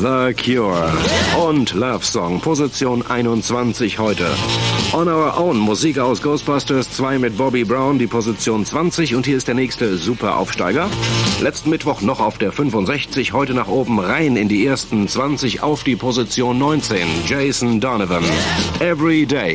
The Cure und Love Song, Position 21 heute. On Our Own, Musik aus Ghostbusters 2 mit Bobby Brown, die Position 20 und hier ist der nächste Superaufsteiger. Letzten Mittwoch noch auf der 65, heute nach oben rein in die ersten 20 auf die Position 19. Jason Donovan, Every Day.